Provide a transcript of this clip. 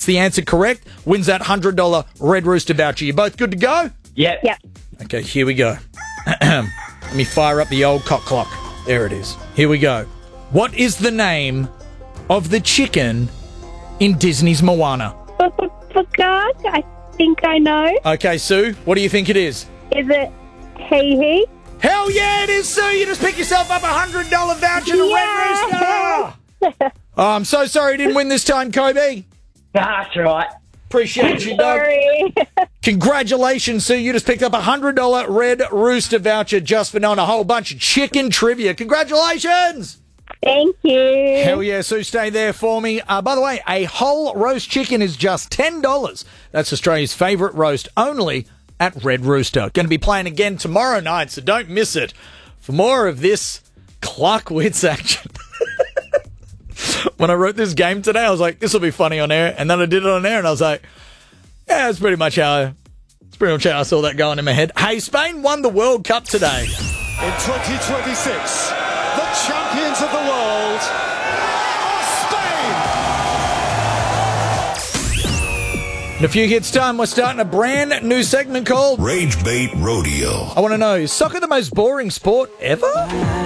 the answer correct wins that $100 Red Rooster voucher. You both good to go? Yep. Yep. Okay, here we go. Let me fire up the old cock clock. There it is. Here we go. What is the name of the chicken in Disney's Moana? Forgot. I think I know. Okay, Sue, what do you think it is? Is it Hee? Hell yeah, it is, Sue. You just pick yourself up a $100 voucher to Red Rooster. Oh, I'm so sorry you didn't win this time, Kobe. That's right. Appreciate you, dog. Sorry. Congratulations, Sue. You just picked up a $100 Red Rooster voucher just for knowing a whole bunch of chicken trivia. Congratulations. Thank you. Hell yeah, Sue, stay there for me. By the way, a whole roast chicken is just $10. That's Australia's favourite roast, only at Red Rooster. Going to be playing again tomorrow night, so don't miss it. For more of this Clark Wits action. When I wrote this game today, I was like, this will be funny on air. And then I did it on air, and I was like, yeah, that's pretty much how I saw that going in my head. Hey, Spain won the World Cup today. In 2026, the champions of the world are Spain! In a few hits' time, we're starting a brand new segment called Rage Bait Rodeo. I Want to Know, is soccer the most boring sport ever?